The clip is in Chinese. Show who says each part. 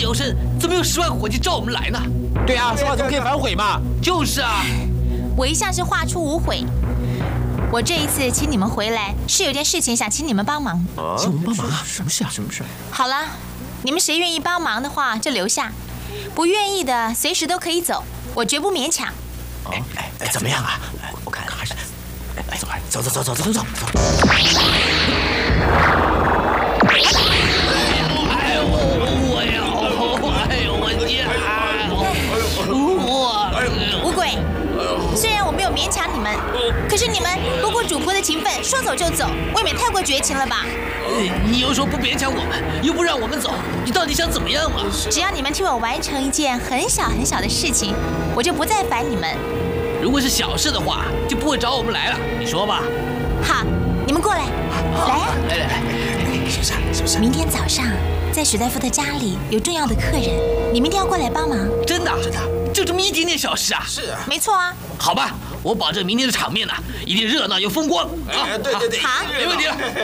Speaker 1: 自由身，怎么有10万伙计召我们来呢？
Speaker 2: 对啊，说话怎么可以反悔嘛？
Speaker 1: 就是啊，
Speaker 3: 我一向是话出无悔。我这一次请你们回来，是有件事情想请你们帮忙。
Speaker 2: 请我们帮忙啊？什么事啊？什么事？
Speaker 3: 好了，你们谁愿意帮忙的话就留下，不愿意的随时都可以走，我绝不勉强。
Speaker 2: 怎么样啊？我看还是，走。
Speaker 3: 五鬼，虽然我没有勉强你们，可是你们不顾主仆的情分，说走就走，未免太过绝情了吧？
Speaker 1: 你又说不勉强我们，又不让我们走，你到底想怎么样嘛？
Speaker 3: 只要你们替我完成一件很小很小的事情，我就不再烦你们。
Speaker 1: 如果是小事的话，就不会找我们来了。你说吧。
Speaker 3: 好，你们过来，来啊！
Speaker 1: 来，
Speaker 2: 是不是？
Speaker 3: 明天早上在史大夫的家里有重要的客人，你们一定要过来帮忙。
Speaker 1: 真的，就这么一点点小事啊？
Speaker 2: 是啊。
Speaker 3: 没错啊。
Speaker 1: 好吧，我保证明天的场面呢，一定热闹又风光啊！
Speaker 2: 对，
Speaker 3: 好，
Speaker 1: 没问题了。